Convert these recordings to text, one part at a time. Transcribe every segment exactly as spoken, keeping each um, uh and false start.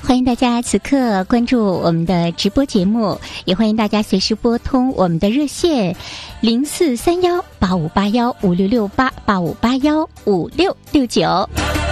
欢迎大家此刻关注我们的直播节目，也欢迎大家随时拨通我们的热线零四三幺八五八幺五六六八八五八幺五六六九。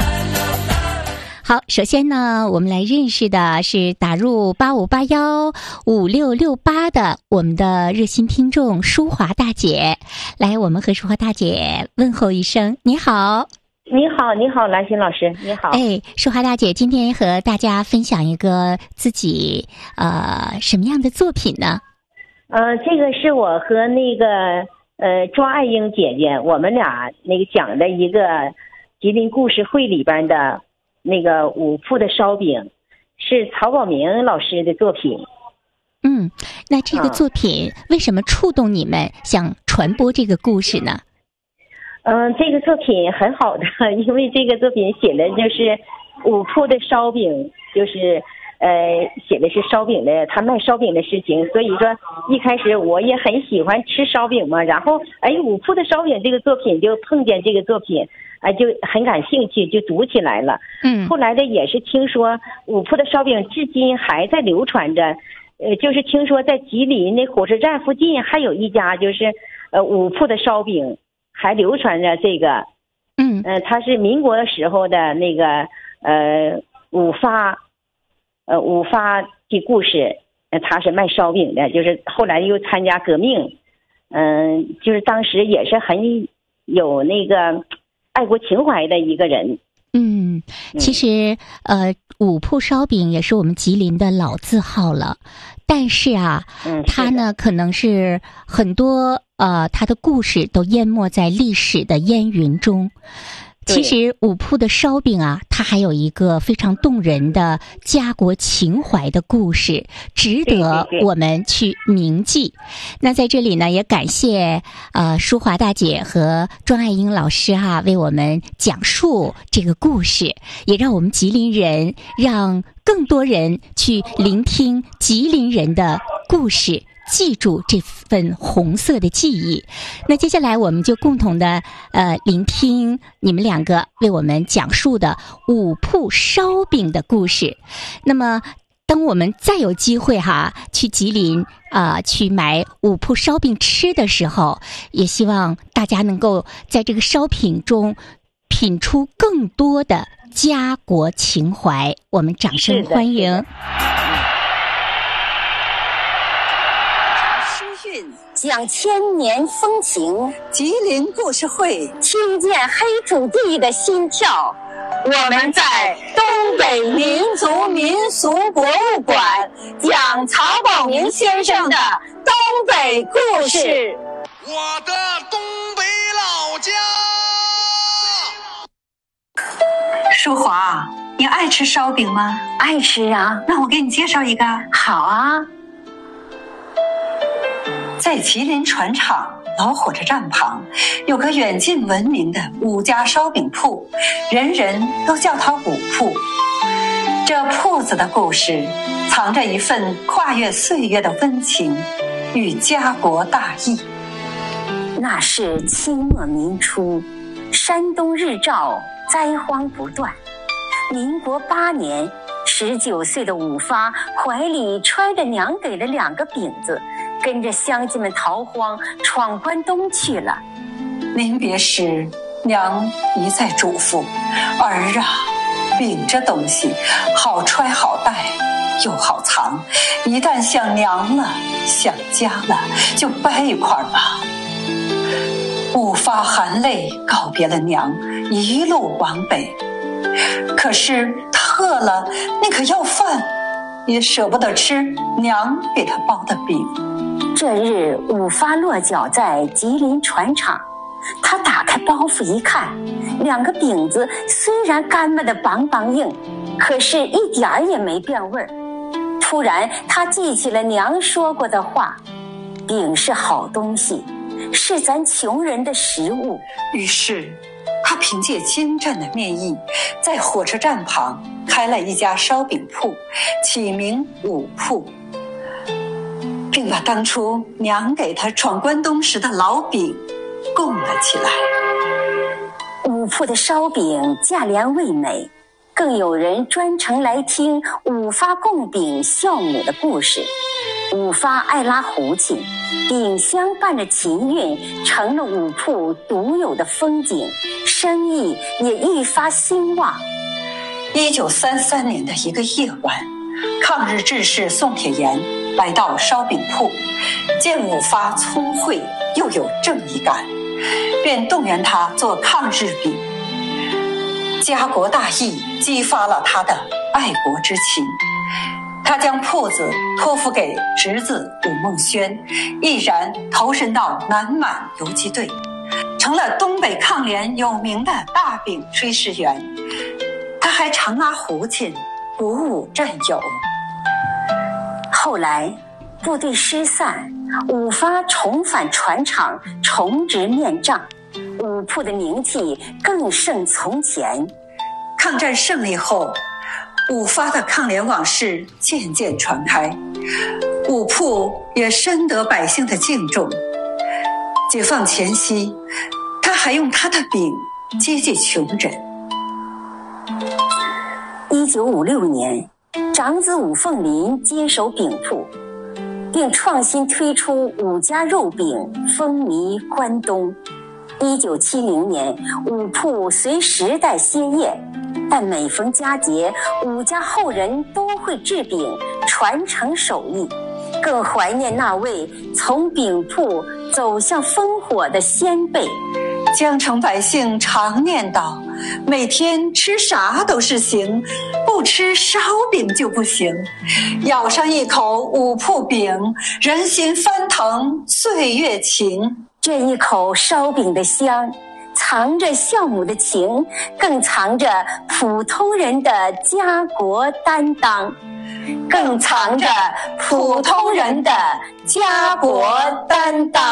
好，首先呢，我们来认识的是打入八五八幺五六六八的我们的热心听众淑华大姐。来，我们和淑华大姐问候一声，你好。 你好，你好，兰心老师，你好。 哎，淑华大姐，今天和大家分享一个自己呃什么样的作品呢？ 呃，这个是我和那个呃庄爱英姐姐，我们俩那个讲的一个吉林故事会里边的那个五铺的烧饼，是曹宝明老师的作品。 嗯，那这个作品为什么触动你们想传播这个故事呢？ 嗯，这个作品很好的，因为这个作品写的就是五铺的烧饼，就是呃写的是烧饼的，他卖烧饼的事情，所以说一开始我也很喜欢吃烧饼嘛，然后哎五铺的烧饼这个作品就碰见这个作品，哎就很感兴趣，就读起来了。嗯，后来的也是听说五铺的烧饼至今还在流传着，呃就是听说在吉林那火车站附近还有一家就是呃五铺的烧饼。还流传着这个，嗯，呃，他是民国的时候的那个呃五发，呃五发的故事，呃，他是卖烧饼的，就是后来又参加革命，嗯、呃，就是当时也是很有那个爱国情怀的一个人。 嗯，其实呃五铺烧饼也是我们吉林的老字号了，但是啊，嗯，它呢可能是很多呃它的故事都淹没在历史的烟云中。其实五铺的烧饼啊，它还有一个非常动人的家国情怀的故事，值得我们去铭记。那在这里呢，也感谢呃淑华大姐和庄爱英老师哈、啊，为我们讲述这个故事，也让我们吉林人，让更多人去聆听吉林人的故事。记住这份红色的记忆。那接下来我们就共同的呃聆听你们两个为我们讲述的五铺烧饼的故事。那么当我们再有机会哈去吉林啊、呃、去买五铺烧饼吃的时候，也希望大家能够在这个烧饼中品出更多的家国情怀。我们掌声欢迎。 讲千年风情， 吉林故事会， 听见黑土地的心跳。 我们在东北民族民俗博物馆讲曹宝明先生的东北故事。 我的东北老家。 淑华，你爱吃烧饼吗？ 爱吃啊。 那我给你介绍一个。 好啊。 在吉林船厂老火车站旁，有个远近闻名的五家烧饼铺，人人都叫它五铺。这铺子的故事，藏着一份跨越岁月的温情与家国大义。 那是清末民初，山东日照，灾荒不断。民国八年，十九岁的五发怀里揣着娘给的两个饼子，跟着乡亲们逃荒闯关东去了。 临别时，娘一再嘱咐儿啊，饼这东西好揣好带又好藏，一旦想娘了想家了就掰一块吧。五发含泪告别了娘，一路往北。可是他饿了，那可要饭，也舍不得吃娘给他包的饼。 这日五发落脚在吉林船厂，他打开包袱一看，两个饼子虽然干巴的梆梆硬，可是一点儿也没变味儿。突然他记起了娘说过的话，饼是好东西，是咱穷人的食物。 于是他凭借精湛的面艺，在火车站旁开了一家烧饼铺，起名五铺，并把当初娘给他闯关东时的老饼供了起来。 五铺的烧饼价廉味美， 更有人专程来听五发供饼孝母的故事。五发爱拉胡琴，饼香伴着琴韵，成了五铺独有的风景，生意也愈发兴旺。 一九三三年的一个夜晚，抗日志士宋铁岩来到烧饼铺，见五发聪慧又有正义感，便动员他做抗日饼。家国大义激发了他的爱国之情，他将铺子托付给侄子武梦轩，毅然投身到南满游击队，成了东北抗联有名的大饼炊事员。他还常拉胡琴鼓舞战友。 后来部队失散，五发重返船厂，重执面帐，五铺的名气更胜从前。 抗战胜利后，五发的抗联往事渐渐传开，五铺也深得百姓的敬重。解放前夕，他还用他的饼接济穷人。 一九五六年，长子武凤林接手饼铺，并创新推出五家肉饼，风靡关东。一九七零年，五铺随时代歇业，但每逢佳节，五家后人都会制饼，传承手艺，更怀念那位从饼铺走向烽火的先辈。 江城百姓常念叨，每天吃啥都是行，不吃烧饼就不行。咬上一口五铺饼，人心翻腾，岁月情。 这一口烧饼的香，藏着孝母的情，更藏着普通人的家国担当，更藏着普通人的家国担当。